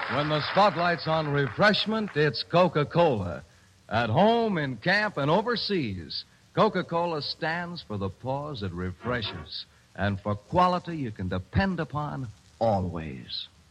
When the spotlight's on refreshment, it's Coca-Cola. At home, in camp, and overseas, Coca-Cola stands for the pause that refreshes and for quality you can depend upon always.